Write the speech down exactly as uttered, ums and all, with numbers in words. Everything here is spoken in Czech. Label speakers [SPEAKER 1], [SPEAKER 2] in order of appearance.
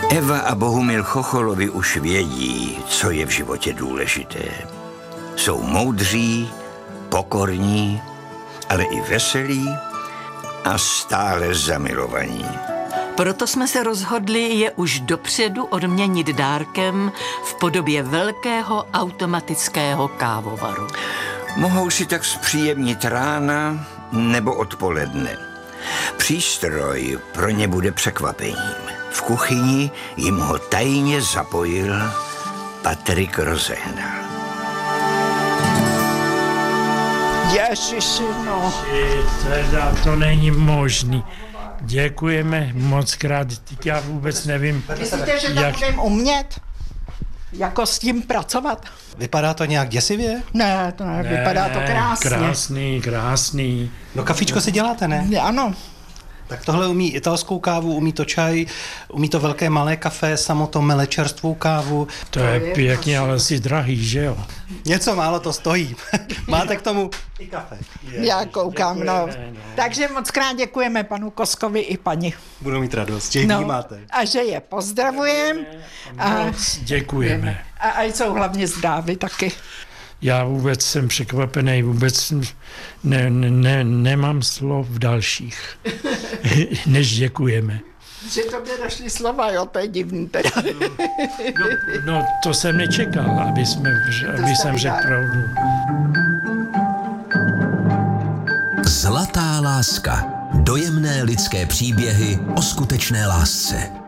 [SPEAKER 1] Eva a Bohumil Chocholovi už vědí, co je v životě důležité. Jsou moudří, pokorní, ale i veselí a stále zamilovaní.
[SPEAKER 2] Proto jsme se rozhodli je už dopředu odměnit dárkem v podobě velkého automatického kávovaru.
[SPEAKER 1] Mohou si tak zpříjemnit rána nebo odpoledne. Přístroj pro ně bude překvapením. V kuchyni jim ho tajně zapojil Patrik Rozehnal.
[SPEAKER 3] Ježiši, no.
[SPEAKER 4] Teda to není možný. Děkujeme moc krát, já vůbec nevím.
[SPEAKER 3] Myslíte, že to
[SPEAKER 4] jak...
[SPEAKER 3] budeme umět? Jako s tím pracovat?
[SPEAKER 5] Vypadá to nějak děsivě?
[SPEAKER 3] Ne, to ne,
[SPEAKER 4] Ne,
[SPEAKER 3] vypadá to krásně.
[SPEAKER 4] Krásný, krásný.
[SPEAKER 5] No kafičko si děláte, ne?
[SPEAKER 3] Ano.
[SPEAKER 5] Tak tohle umí italskou kávu, umí to čaj, umí to velké malé kafe, samo to mele čerstvou kávu.
[SPEAKER 4] To je pěkně, ale si drahý, že jo?
[SPEAKER 5] Něco málo to stojí. Máte k tomu i kafe.
[SPEAKER 3] Já koukám, no.
[SPEAKER 4] Děkujeme, no.
[SPEAKER 3] Takže moc krát děkujeme panu Koskovi i paní.
[SPEAKER 5] Budu mít radost, že ji
[SPEAKER 3] No,
[SPEAKER 5] vnímáte.
[SPEAKER 3] a že je pozdravujem. A,
[SPEAKER 4] Moc děkujeme.
[SPEAKER 3] a, a jsou hlavně zdraví taky.
[SPEAKER 4] Já vůbec jsem překvapený, vůbec ne, ne, nemám slov dalších, než děkujeme.
[SPEAKER 3] Že to by došly slova, jo, to je divný teda.
[SPEAKER 4] No, no to jsem nečekal, aby, jsme, aby jsem řekl pravdu.
[SPEAKER 6] Zlatá láska. Dojemné lidské příběhy o skutečné lásce.